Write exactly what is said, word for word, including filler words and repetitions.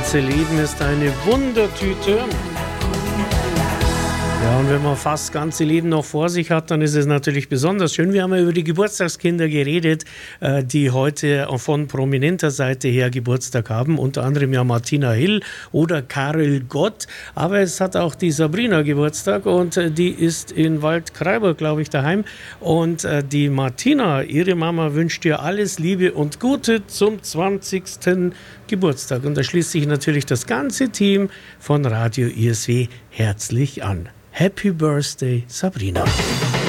ganze Leben ist eine Wundertüte. Ja, und wenn man fast das ganze Leben noch vor sich hat, dann ist es natürlich besonders schön. Wir haben ja über die Geburtstagskinder geredet, die heute von prominenter Seite her Geburtstag haben. Unter anderem ja Martina Hill oder Karel Gott. Aber es hat auch die Sabrina Geburtstag und die ist in Waldkraiburg, glaube ich, daheim. Und die Martina, ihre Mama, wünscht ihr alles Liebe und Gute zum zwanzigsten Geburtstag. Und da schließt sich natürlich das ganze Team von Radio I S W herzlich an. Happy Birthday, Sabrina.